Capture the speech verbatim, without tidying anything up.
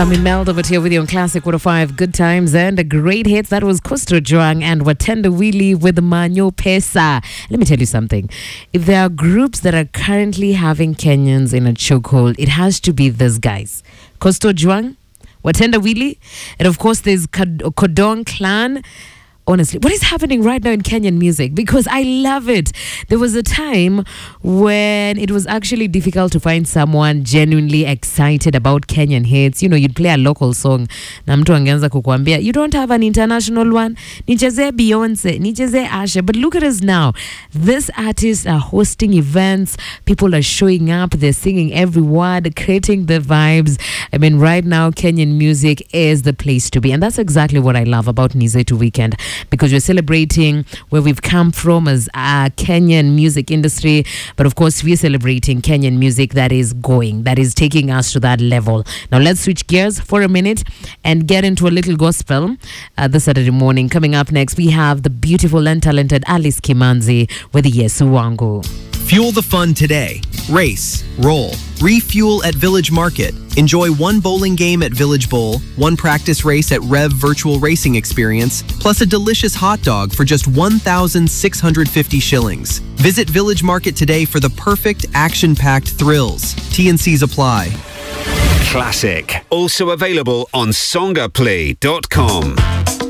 I'm Imelda, but here with you on Classic one oh five, Good Times and a great hits. That was Costo Juang and Watenda Wili with Manyo Pesa. Let me tell you something. If there are groups that are currently having Kenyans in a chokehold, it has to be these guys. Costo Juang, Watenda Wili, and of course there's Kodong Clan. Honestly, what is happening right now in Kenyan music? Because I love it. There was a time when it was actually difficult to find someone genuinely excited about Kenyan hits. You know, you'd play a local song na mtu angeanza kukuambia, you don't have an international one? Nicheze Beyonce, nicheze Asha. But look at us now. These artists are hosting events. People are showing up. They're singing every word, creating the vibes. I mean, right now, Kenyan music is the place to be. And that's exactly what I love about Nizetu Weekend. Because we're celebrating where we've come from as a Kenyan music industry. But of course, we're celebrating Kenyan music that is going, that is taking us to that level. Now, let's switch gears for a minute and get into a little gospel uh, this Saturday morning. Coming up next, we have the beautiful and talented Alice Kimanzi with Yesu Wangu. Fuel the fun today. Race, roll, refuel at Village Market. Enjoy one bowling game at Village Bowl, one practice race at Rev Virtual Racing Experience, plus a delicious hot dog for just one thousand six hundred fifty shillings. Visit Village Market today for the perfect action-packed thrills. T and C's apply. Classic. Also available on songaplay dot com.